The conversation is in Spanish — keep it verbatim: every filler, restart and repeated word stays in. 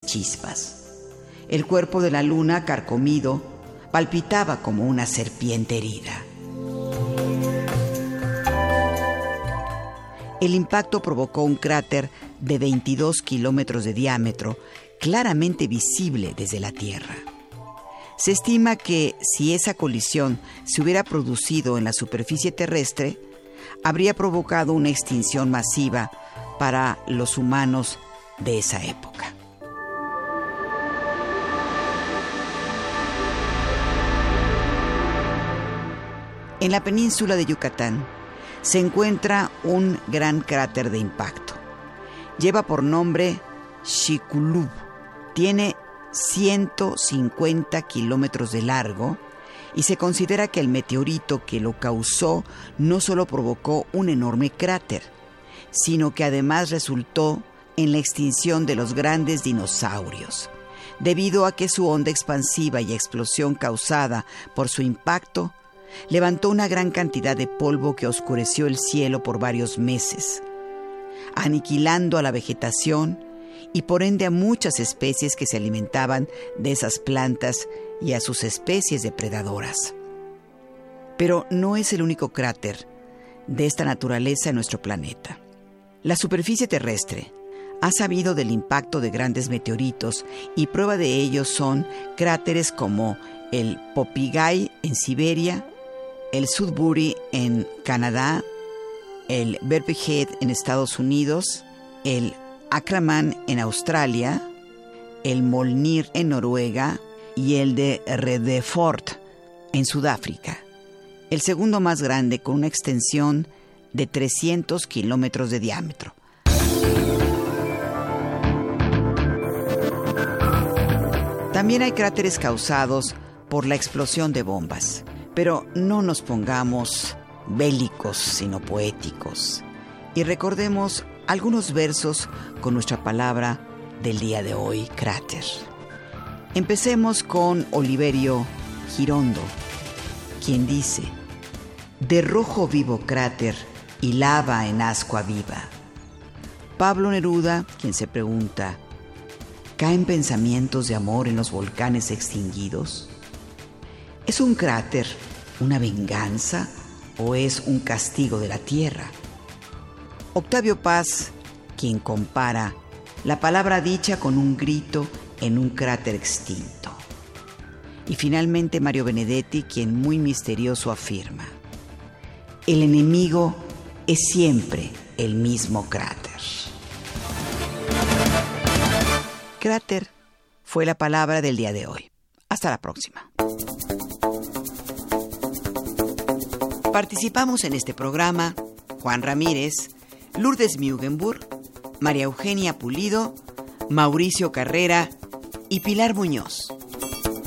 chispas. El cuerpo de la luna, carcomido, palpitaba como una serpiente herida. El impacto provocó un cráter de veintidós kilómetros de diámetro, claramente visible desde la Tierra. Se estima que si esa colisión se hubiera producido en la superficie terrestre, habría provocado una extinción masiva para los humanos de esa época. En la península de Yucatán se encuentra un gran cráter de impacto. Lleva por nombre Chicxulub. Tiene ciento cincuenta kilómetros de largo y se considera que el meteorito que lo causó no solo provocó un enorme cráter, sino que además resultó en la extinción de los grandes dinosaurios, debido a que su onda expansiva y explosión causada por su impacto levantó una gran cantidad de polvo que oscureció el cielo por varios meses, aniquilando a la vegetación y por ende a muchas especies que se alimentaban de esas plantas y a sus especies depredadoras. Pero no es el único cráter de esta naturaleza en nuestro planeta. La superficie terrestre ha sabido del impacto de grandes meteoritos y prueba de ello son cráteres como el Popigai en Siberia, el Sudbury en Canadá, el Birkenhead en Estados Unidos, el Acraman en Australia, el Molnir en Noruega y el de Redefort en Sudáfrica, el segundo más grande con una extensión de trescientos kilómetros de diámetro. También hay cráteres causados por la explosión de bombas, pero no nos pongamos bélicos sino poéticos y recordemos algunos versos con nuestra palabra del día de hoy, cráter. Empecemos con Oliverio Girondo, quien dice: de rojo vivo cráter y lava en ascua viva. Pablo Neruda, quien se pregunta: ¿caen pensamientos de amor en los volcanes extinguidos? ¿Es un cráter una venganza o es un castigo de la tierra? Octavio Paz, quien compara la palabra dicha con un grito en un cráter extinto. Y finalmente Mario Benedetti, quien muy misterioso afirma: el enemigo es siempre el mismo cráter. Cráter fue la palabra del día de hoy. Hasta la próxima. Participamos en este programa Juan Ramírez, Lourdes Mugenburg, María Eugenia Pulido, Mauricio Carrera y Pilar Muñoz.